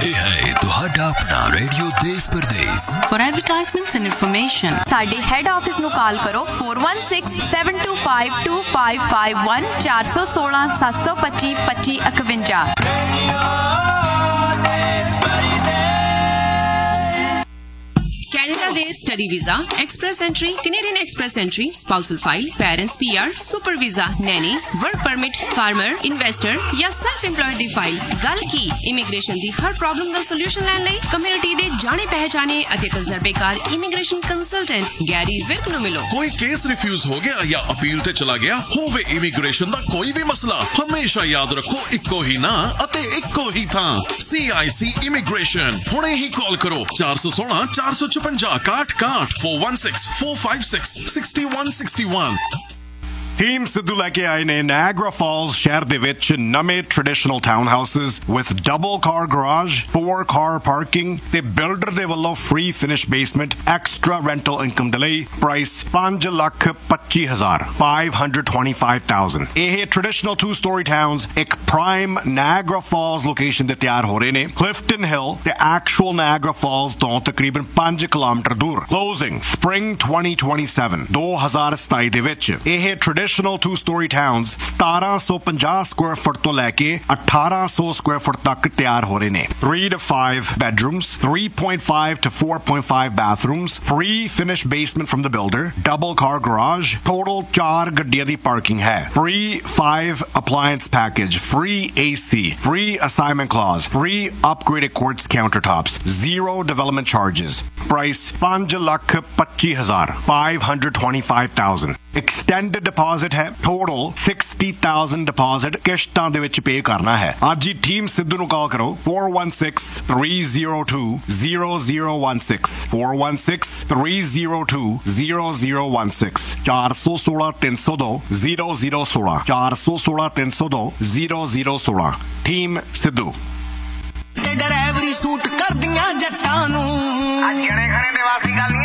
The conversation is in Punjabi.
ਇਹ ਹੈ ਤੁਹਾਡਾ ਆਪਣਾ ਰੇਡੀਓ ਦੇਸ਼ Pradesh. For advertisements and information, ਸਾਡੇ ਹੈੱਡ ਆਫਿਸ ਨੂੰ ਕਾਲ ਕਰੋ 4167252551 416 725 2551। ਕੈਨੇਡਾ ਦੇ study visa, express entry, Canadian express entry, spousal file, parents PR, super visa, Naini, work permit, farmer, investor ਜਾਂ ਸੈਲਫ ਇੰਪਲੋਇਡ ਦੀ ਫਾਈਲ। ਗੱਲ ਕੀ ਇਮੀਗ੍ਰੇਸ਼ਨ ਦੀ ਹਰ ਪ੍ਰੋਬਲਮ ਦਾ ਸੋਲੂਸ਼ਨ ਲੈਣ ਲਈ ਕਮਿਊਨਿਟੀ ਦੇ ਜਾਣੇ ਪਹਿਚਾਣੇ ਅਤੇ ਤਜਰਬੇਕਾਰ ਇਮੀਗ੍ਰੇਸ਼ਨ ਕੰਸਲਟੈਂਟ ਗੈਰੀ ਵਿਰਕ ਨੂੰ ਮਿਲੋ। ਕੋਈ ਕੇਸ ਰਿਫਿਊਜ਼ ਹੋ ਗਿਆ ਜਾਂ ਅਪੀਲ ਤੇ ਚਲਾ ਗਿਆ ਹੋਵੇ, ਇਮੀਗ੍ਰੇਸ਼ਨ ਦਾ ਕੋਈ ਵੀ ਮਸਲਾ, ਹਮੇਸ਼ਾ ਯਾਦ ਰੱਖੋ ਇੱਕੋ ਹੀ ਨਾਂ ਅਤੇ ਇੱਕੋ ਹੀ ਥਾਂ, CIC ਇਮੀਗ੍ਰੇਸ਼ਨ। ਹੁਣੇ ਹੀ ਕਾਲ ਕਰੋ 416 456 61 416 456 6161। ਟੀਮ ਸਿੱਧੂ ਲੈ ਕੇ ਆਏ ਨੇ ਨਾਇਆਗਰਾ ਫਾਲਸ ਸ਼ਹਿਰ ਦੇ ਵਿੱਚ ਨਵੇਂ traditional town houses with double car garage, 4 car parking ਤੇ ਬਿਲਡਰ ਦੇ ਵੱਲੋਂ free finish basement, extra rental income ਦੇ ਲਈ ਪ੍ਰਾਈਸ 5,25,525,000। ਇਹ ਟ੍ਰੈਡੀਸ਼ਨਲ 2-story ਟਾਊਨਸ ਇੱਕ ਪ੍ਰਾਈਮ ਨਾਇਆਗਰਾ ਫਾਲਸ ਲੋਕੇਸ਼ਨ ਤੇ ਤਿਆਰ ਹੋ ਰਹੇ ਨੇ। ਕਲਿਫਟਨ ਹਿਲ ਤੇ ਐਕਚੁਅਲ ਨਾਇਆਗਰਾ ਫਾਲਸ ਤੋਂ ਤਕਰੀਬਨ 5 ਕਿਲੋਮੀਟਰ ਦੂਰ। ਕਲੋਜ਼ਿੰਗ ਸਪ੍ਰਿੰਗ 2027 ਦੇ ਵਿੱਚ। ਇਹ Traditional 2-story towns 1750 square foot ਤੋਂ ਲੈ ਕੇ 1800 square foot ਤੱਕ ਤਿਆਰ ਹੋ ਰਹੇ ਨੇ। 3 to 5 bedrooms, 3.5 to 4.5 bathrooms, free finished basement from the builder, double car garage, total 4 ਗੱਡੀਆਂ ਦੀ parking ਹੈ। Free 5 appliance package, free AC, free assignment clause, free upgraded quartz countertops, 0 development charges. Price 5,25,525,000. Extended deposit ਹੈ। Total 60,000 deposit ਕਿਸ਼ਤਾਂ ਦੇ ਵਿੱਚ ਪੇ ਕਰਨਾ ਹੈ। ਅੱਜ ਹੀ ਟੀਮ ਸਿੱਧੂ ਨੂੰ ਕਾਲ ਕਰੋ 416-302-0016 416-302-0016 416-302-0016 416-302-0016। ਟੀਮ ਸਿੱਧੂ। ਡਰਾਈਵਰੀ ਸੂਟ ਕਰਦੀਆਂ ਜੱਟਾਂ ਨੂੰ, ਜਣੇ ਖਣੇ ਦੇ ਵਾਸੀ ਗੱਲ ਨਹੀਂ।